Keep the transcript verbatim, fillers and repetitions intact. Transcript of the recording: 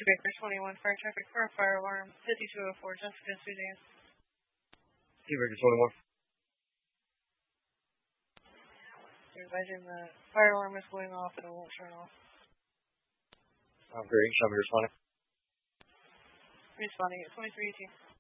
two Baker twenty-one, fire traffic for a fire alarm, fifty-two oh four, Jessica Suzanne. two Baker twenty-one. You're advising the fire alarm is going off and it won't turn off. I'm great. Show me responding. Responding at twenty-three eighteen.